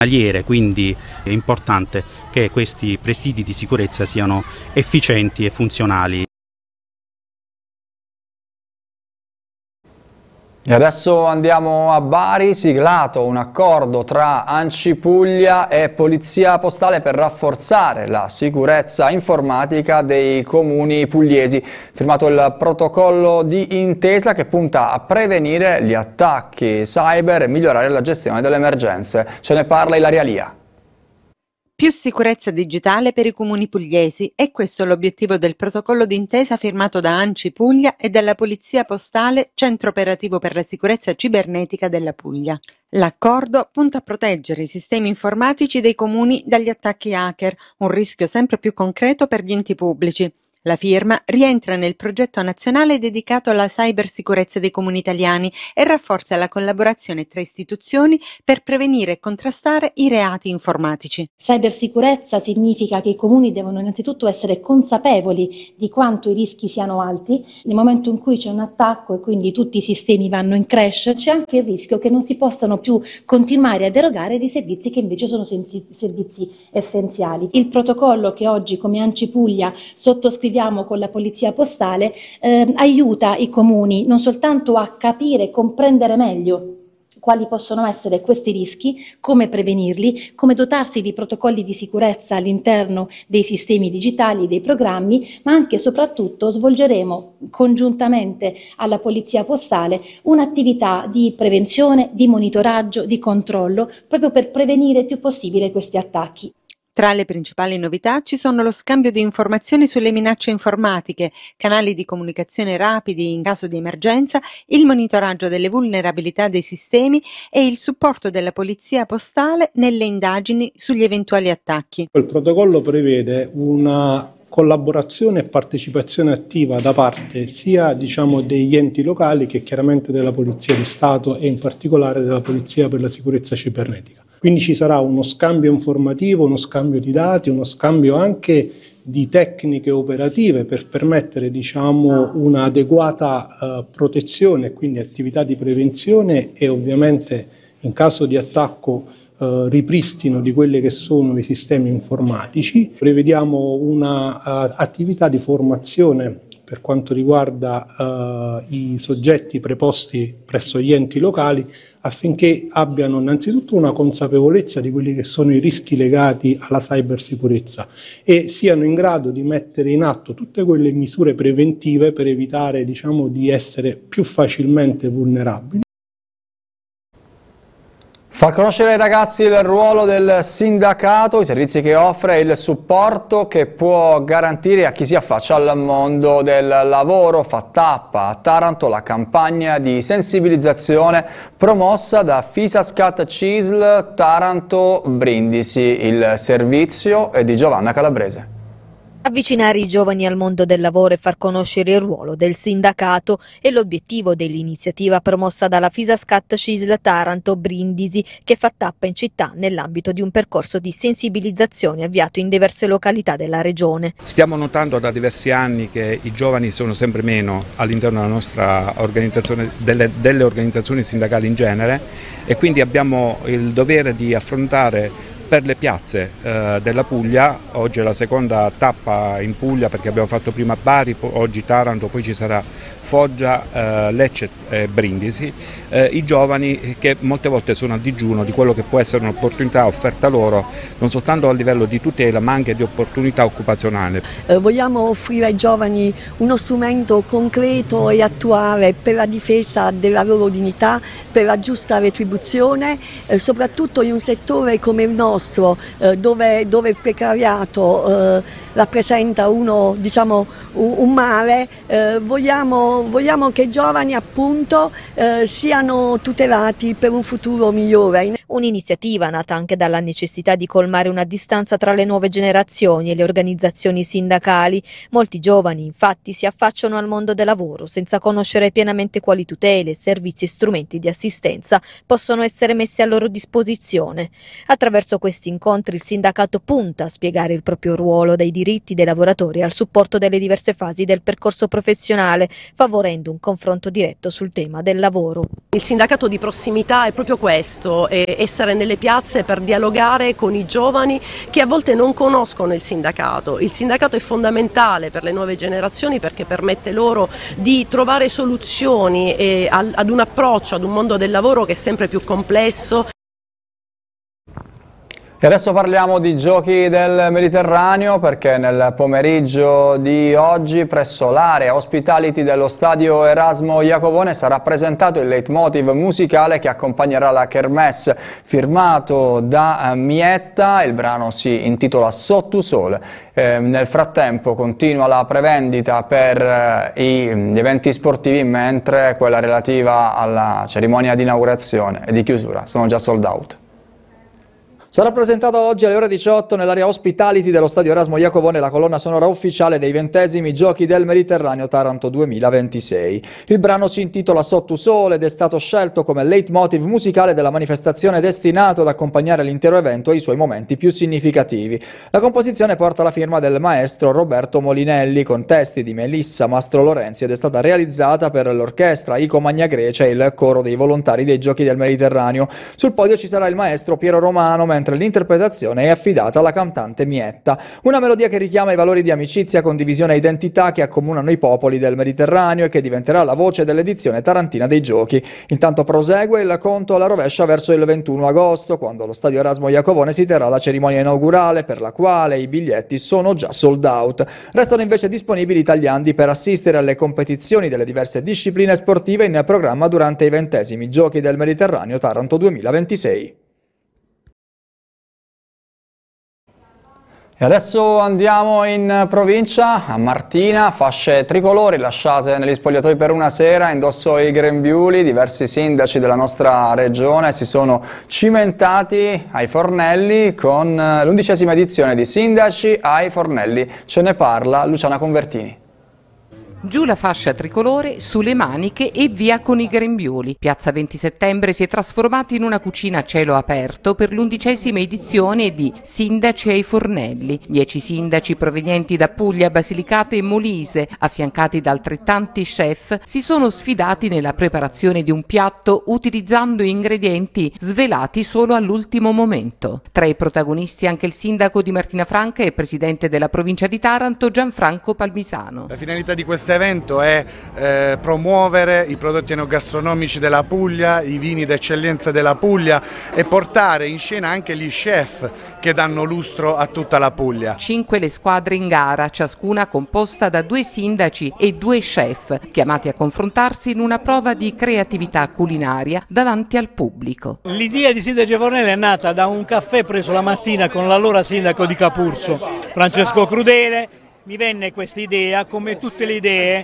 Quindi è importante che questi presidi di sicurezza siano efficienti e funzionali. E adesso andiamo a Bari, siglato un accordo tra ANCI Puglia e Polizia Postale per rafforzare la sicurezza informatica dei comuni pugliesi. Firmato il protocollo di intesa che punta a prevenire gli attacchi cyber e migliorare la gestione delle emergenze. Ce ne parla Ilaria Lia. Più sicurezza digitale per i comuni pugliesi, è questo l'obiettivo del protocollo d'intesa firmato da ANCI Puglia e dalla Polizia Postale, Centro Operativo per la Sicurezza Cibernetica della Puglia. L'accordo punta a proteggere i sistemi informatici dei comuni dagli attacchi hacker, un rischio sempre più concreto per gli enti pubblici. La firma rientra nel progetto nazionale dedicato alla cybersicurezza dei comuni italiani e rafforza la collaborazione tra istituzioni per prevenire e contrastare i reati informatici. Cybersicurezza significa che i comuni devono innanzitutto essere consapevoli di quanto i rischi siano alti. Nel momento in cui c'è un attacco e quindi tutti i sistemi vanno in crash, c'è anche il rischio che non si possano più continuare ad erogare dei servizi che invece sono servizi essenziali. Il protocollo che oggi come ANCI Puglia sottoscriviamo con la Polizia Postale aiuta i comuni non soltanto a capire e comprendere meglio quali possono essere questi rischi, come prevenirli, come dotarsi di protocolli di sicurezza all'interno dei sistemi digitali, dei programmi, ma anche e soprattutto svolgeremo congiuntamente alla Polizia Postale un'attività di prevenzione, di monitoraggio, di controllo, proprio per prevenire il più possibile questi attacchi. Tra le principali novità ci sono lo scambio di informazioni sulle minacce informatiche, canali di comunicazione rapidi in caso di emergenza, il monitoraggio delle vulnerabilità dei sistemi e il supporto della Polizia Postale nelle indagini sugli eventuali attacchi. Il protocollo prevede una collaborazione e partecipazione attiva da parte sia degli enti locali che chiaramente della Polizia di Stato e in particolare della Polizia per la Sicurezza Cibernetica. Quindi ci sarà uno scambio informativo, uno scambio di dati, uno scambio anche di tecniche operative per permettere un'adeguata protezione e quindi attività di prevenzione e ovviamente in caso di attacco ripristino di quelli che sono i sistemi informatici. Prevediamo un'attività di formazione per quanto riguarda i soggetti preposti presso gli enti locali affinché abbiano innanzitutto una consapevolezza di quelli che sono i rischi legati alla cybersicurezza e siano in grado di mettere in atto tutte quelle misure preventive per evitare di essere più facilmente vulnerabili. Far conoscere ai ragazzi il ruolo del sindacato, i servizi che offre e il supporto che può garantire a chi si affaccia al mondo del lavoro. Fa tappa a Taranto la campagna di sensibilizzazione promossa da Fisascat CISL Taranto Brindisi. Il servizio è di Giovanna Calabrese. Avvicinare i giovani al mondo del lavoro e far conoscere il ruolo del sindacato è l'obiettivo dell'iniziativa promossa dalla Fisascat CISL Taranto Brindisi, che fa tappa in città nell'ambito di un percorso di sensibilizzazione avviato in diverse località della regione. Stiamo notando da diversi anni che i giovani sono sempre meno all'interno della nostra organizzazione, delle organizzazioni sindacali in genere, e quindi abbiamo il dovere di affrontare per le piazze della Puglia. Oggi è la seconda tappa in Puglia perché abbiamo fatto prima Bari, oggi Taranto, poi ci sarà Foggia, Lecce e Brindisi, i giovani che molte volte sono a digiuno di quello che può essere un'opportunità offerta loro non soltanto a livello di tutela ma anche di opportunità occupazionale. Vogliamo offrire ai giovani uno strumento concreto e attuale per la difesa della loro dignità, per la giusta retribuzione, soprattutto in un settore come il nostro dove il precariato rappresenta un male. Vogliamo che i giovani appunto siano tutelati per un futuro migliore. Un'iniziativa nata anche dalla necessità di colmare una distanza tra le nuove generazioni e le organizzazioni sindacali. Molti giovani infatti si affacciano al mondo del lavoro senza conoscere pienamente quali tutele, servizi e strumenti di assistenza possono essere messi a loro disposizione. Attraverso questi incontri il sindacato punta a spiegare il proprio ruolo, dai diritti dei lavoratori al supporto delle diverse fasi del percorso professionale, favorendo un confronto diretto sul sul tema del lavoro. Il sindacato di prossimità è proprio questo, essere nelle piazze per dialogare con i giovani che a volte non conoscono il sindacato. Il sindacato è fondamentale per le nuove generazioni perché permette loro di trovare soluzioni ad un approccio, ad un mondo del lavoro che è sempre più complesso. E adesso parliamo di Giochi del Mediterraneo perché nel pomeriggio di oggi presso l'area Hospitality dello stadio Erasmo Iacovone sarà presentato il leitmotiv musicale che accompagnerà la Kermesse, firmato da Mietta. Il brano si intitola Sotto Sole. Nel frattempo continua la prevendita per gli eventi sportivi, mentre quella relativa alla cerimonia di inaugurazione e di chiusura sono già sold out. Sarà presentata oggi alle ore 18 nell'area Hospitality dello stadio Erasmo Iacovone la colonna sonora ufficiale dei 20esimi Giochi del Mediterraneo Taranto 2026. Il brano si intitola Sotto Sole ed è stato scelto come leitmotiv musicale della manifestazione, destinato ad accompagnare l'intero evento ai suoi momenti più significativi. La composizione porta la firma del maestro Roberto Molinelli con testi di Melissa Mastro Lorenzi ed è stata realizzata per l'orchestra Ico Magna Grecia e il coro dei volontari dei Giochi del Mediterraneo. Sul podio ci sarà il maestro Piero Romano, mentre l'interpretazione è affidata alla cantante Mietta. Una melodia che richiama i valori di amicizia, condivisione e identità che accomunano i popoli del Mediterraneo e che diventerà la voce dell'edizione tarantina dei Giochi. Intanto prosegue il conto alla rovescia verso il 21 agosto, quando allo stadio Erasmo Iacovone si terrà la cerimonia inaugurale, per la quale i biglietti sono già sold out. Restano invece disponibili i tagliandi per assistere alle competizioni delle diverse discipline sportive in programma durante i 20esimi Giochi del Mediterraneo Taranto 2026. E adesso andiamo in provincia, a Martina, fasce tricolori lasciate negli spogliatoi per una sera, indosso i grembiuli. Diversi sindaci della nostra regione si sono cimentati ai fornelli con l'11ª edizione di Sindaci ai Fornelli. Ce ne parla Luciana Convertini. Giù la fascia tricolore, sulle maniche e via con i grembiuli. Piazza 20 Settembre si è trasformata in una cucina a cielo aperto per l'11ª edizione di Sindaci ai Fornelli. 10 sindaci provenienti da Puglia, Basilicata e Molise, affiancati da altrettanti chef, si sono sfidati nella preparazione di un piatto utilizzando ingredienti svelati solo all'ultimo momento. Tra i protagonisti anche il sindaco di Martina Franca e presidente della provincia di Taranto, Gianfranco Palmisano. La finalità di questo evento è promuovere i prodotti enogastronomici della Puglia, i vini d'eccellenza della Puglia e portare in scena anche gli chef che danno lustro a tutta la Puglia. 5 le squadre in gara, ciascuna composta da 2 sindaci e 2 chef, chiamati a confrontarsi in una prova di creatività culinaria davanti al pubblico. L'idea di Sindaci ai Fornelli è nata da un caffè preso la mattina con l'allora sindaco di Capurso, Francesco Crudele. Mi venne questa idea, come tutte le idee,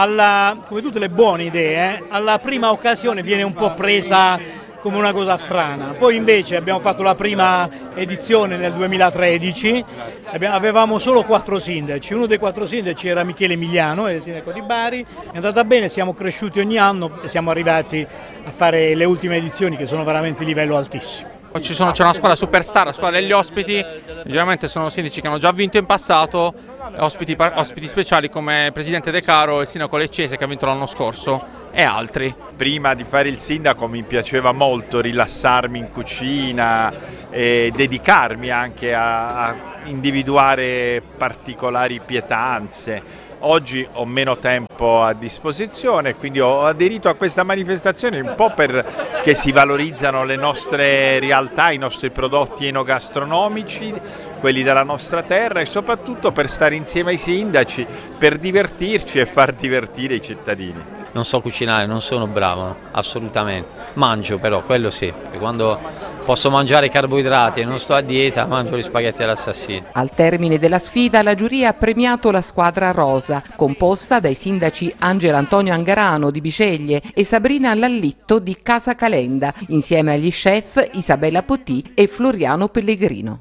come tutte le buone idee, alla prima occasione viene un po' presa come una cosa strana. Poi invece abbiamo fatto la prima edizione nel 2013, avevamo solo 4 sindaci, uno dei 4 sindaci era Michele Emiliano, il sindaco di Bari, è andata bene, siamo cresciuti ogni anno e siamo arrivati a fare le ultime edizioni che sono veramente di livello altissimo. C'è una squadra superstar, la squadra degli ospiti, generalmente sono sindaci che hanno già vinto in passato, ospiti speciali come il presidente De Caro e il sindaco Leccese che ha vinto l'anno scorso e altri. Prima di fare il sindaco mi piaceva molto rilassarmi in cucina e dedicarmi anche a individuare particolari pietanze. Oggi ho meno tempo a disposizione, quindi ho aderito a questa manifestazione un po' perché si valorizzano le nostre realtà, i nostri prodotti enogastronomici, quelli della nostra terra, e soprattutto per stare insieme ai sindaci, per divertirci e far divertire i cittadini. Non so cucinare, non sono bravo, assolutamente. Mangio però, quello sì, perché quando posso mangiare carboidrati e non sto a dieta, mangio gli spaghetti all'assassino. Al termine della sfida la giuria ha premiato la squadra rosa, composta dai sindaci Angelo Antonio Angarano di Biceglie e Sabrina Lallitto di Casa Calenda, insieme agli chef Isabella Potì e Floriano Pellegrino.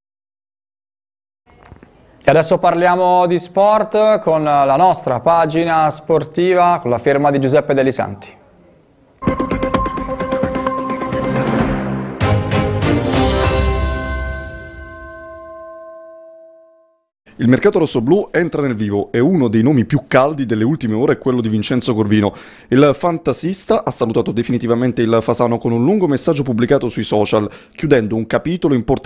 E adesso parliamo di sport con la nostra pagina sportiva con la firma di Giuseppe Delisanti. Il mercato rossoblù entra nel vivo e uno dei nomi più caldi delle ultime ore è quello di Vincenzo Corvino. Il fantasista ha salutato definitivamente il Fasano con un lungo messaggio pubblicato sui social, chiudendo un capitolo importante